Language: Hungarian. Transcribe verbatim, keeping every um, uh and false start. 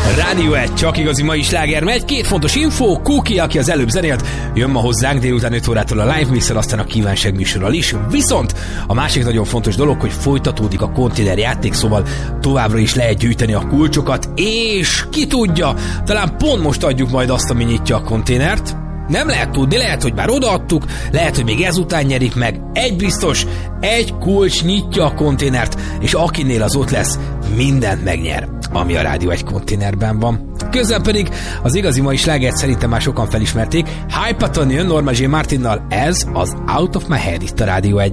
Rádió egy, csak igazi mai sláger megy. Két fontos info, Kuki, aki az előbb zenélt, jön ma hozzánk délután öt órától a Live Mixel, aztán a kívánság műsorral is. Viszont a másik nagyon fontos dolog, hogy folytatódik a konténer játék, szóval továbbra is lehet gyűjteni a kulcsokat, és ki tudja, talán pont most adjuk majd azt, ami nyitja a konténert. Nem lehet tudni, lehet, hogy már odaadtuk, lehet, hogy még ezután nyerik meg. Egy biztos, egy kulcs nyitja a konténert, és akinél az ott lesz, mindent megnyer, ami a Rádió egy konténerben van. Közben pedig az igazi mai slágert szerintem már sokan felismerték. Hypaton jön Norma J. Martinnal, ez az Out of My Head itt a Rádió egy.